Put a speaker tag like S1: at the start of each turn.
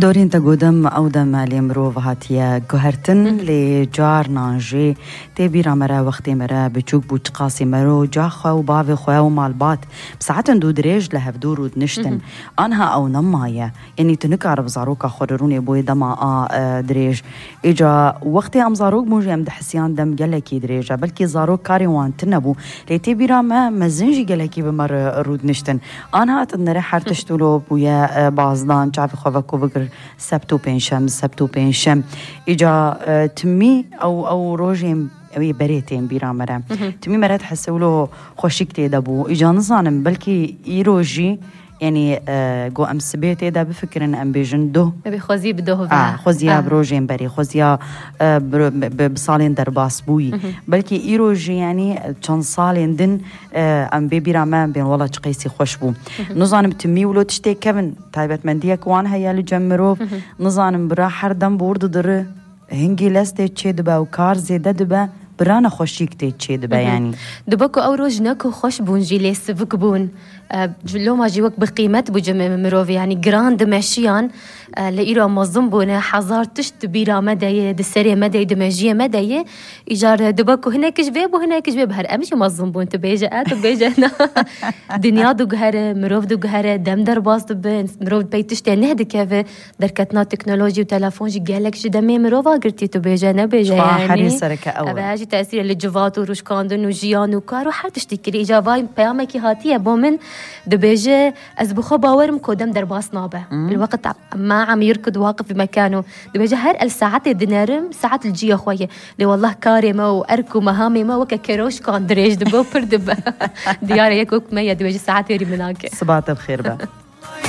S1: دورين تقدم أو دم اليمرو وهاتيا جوهرتن لجار نانجي تبيرا مرا وقت مرا بتشوك بوتقاسي مرو جاخوا وبافي خوا ومالبات بساعتن دو دريج لهفدور ودنشتن أنها أو نمايا يعني تنكار بزاروكا خورروني بوي دما دريج إجا وقت أم زاروك موجي أم دحسيان دم جلكي دريجا بلكي زاروك كاري وان تنبو لتبيرا ما مزنجي جلكي بمر رود نشتن أنها تنري حرتشتولو بويا بازدان شعفي خوفكو بقر سبتو بينشم إجا تمي أو روجيم أوي بريتين بيرامرة تمي مرات حسولو خوشيك تيدابو إجا نظانم بلكي يروجي يعني جو أم سبيت إذا بفكرن أم بيجندو
S2: بخوزي بدوه
S1: خوزيا بروجين بري خوزيا بصالين درباس بوي بلكي إيروجي يعني كان صالين دن أم بيرامان بين والله تقيسي خوشبو نظانم تمي ولو تشتي كمن تايبت من ديك وان هيا لجمروف نظانم برا حردم بورد در هنگي لسته تشي دبا وكار زيده دبا برانا خوشيك تشي دبا يعني
S2: دبكو أو روج نكو خوش بون جيلي سفك بون لو ما جيوك بقيمت بجمع مروفي يعني جراند ماشيان لإيرو مظلم بونه حزار تشت بيرا مداية دسرية مداية دماجية مداية إيجار دبكو هناك جباب وهناك جباب هر أمشي مظلم بون تبيجا تبيجا دنيا دو جهرة مروف دو جهرة دم در باز دبن مروف بيتشتى نهد كيف دركتنا تكنولوجيا وتلفون جي قالك جدمي مروفا قرتي تبيجا نبيجا يعني
S1: حريصرك أول
S2: أبهاجي تأثير للجوات وروش كاندن وجيان وكارو حر تشتكي إيجاباي بيامكي هاتية بومن دبيجة أزبخو باورم كودم در باس نابه الوقت ما عم يركض واقف في مكانه دبيجة هر الساعات الدنارم ساعات الجيه خويه لي والله كارمة وأركو مهامي ما وكا كروش كان دريج دبو بردب ديارة يكوك مية دبيجة ساعات يري مناك
S1: صباح الخير بقى